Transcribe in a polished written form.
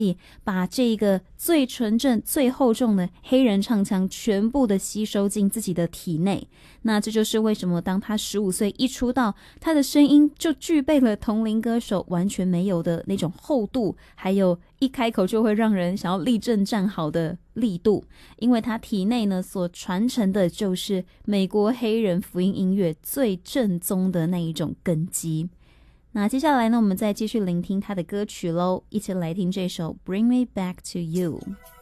把这个最纯正最厚重的黑人唱腔全部的吸收进自己的体内。那这就是为什么当他15岁一出道，他的声音就具备了同龄歌手完全没有的那种厚度，还有一开口就会让人想要立正站好的力度。因为他体内呢所传承的就是美国黑人福音音乐最正宗的那一种根基。那接下来呢，我们再继续聆听他的歌曲咯，一起来听这首 Bring Me Back to You。